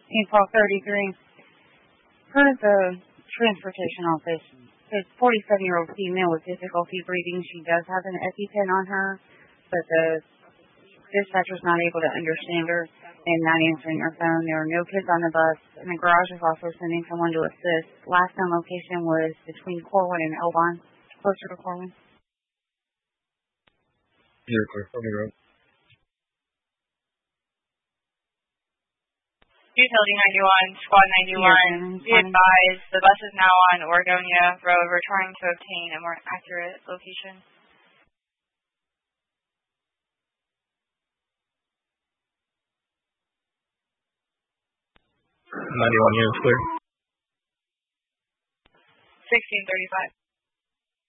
in call 33. Per the transportation office, this 47-year-old female with difficulty breathing, she does have an EpiPen on her, but the dispatcher's not able to understand her and not answering her phone. There are no kids on the bus, and the garage is also sending someone to assist. Last known location was between Corwin and Elbon, closer to Corwin. You're clear for me, Road. Utility 91, Squad 91, be advised, the bus is now on Oregonia Road. We're trying to obtain a more accurate location. 91 units clear. 1635.